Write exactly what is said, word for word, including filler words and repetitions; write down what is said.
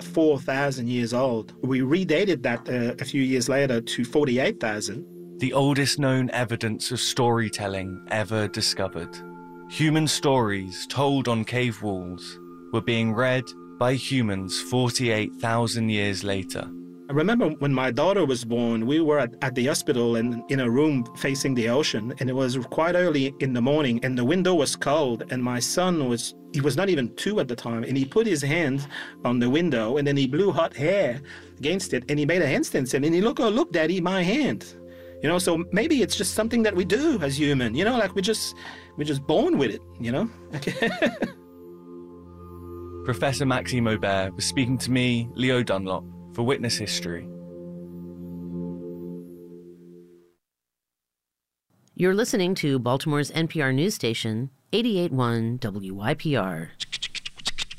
four thousand years old. We redated that uh, a few years later to forty-eight thousand. The oldest known evidence of storytelling ever discovered. Human stories told on cave walls were being read by humans forty-eight thousand years later. I remember when my daughter was born, we were at, at the hospital and in a room facing the ocean, and it was quite early in the morning, and the window was cold, and my son was, he was not even two at the time, and he put his hand on the window, and then he blew hot air against it, and he made a handstand, and he looked, oh, look, Daddy, my hand. You know, so maybe it's just something that we do as human, you know, like we just, we're just born with it, you know? Professor Maxime Aubert was speaking to me, Leo Dunlop, for Witness History. You're listening to Baltimore's N P R news station, eighty-eight point one W Y P R.